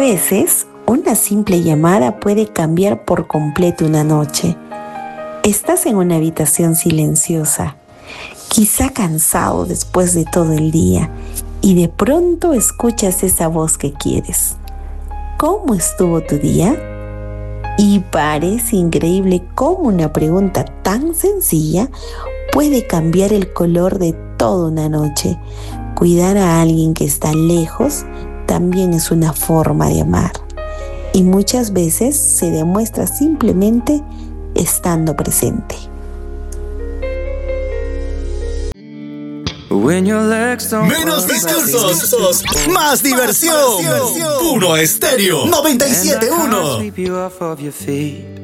veces, una simple llamada puede cambiar por completo una noche. Estás en una habitación silenciosa, quizá cansado después de todo el día, y de pronto escuchas esa voz que quieres. ¿Cómo estuvo tu día? Y parece increíble cómo una pregunta tan sencilla puede cambiar el color de toda una noche. Cuidar a alguien que está lejos también es una forma de amar. Y muchas veces se demuestra simplemente estando presente. Menos discursos, más diversión. Puro Estéreo 97.1.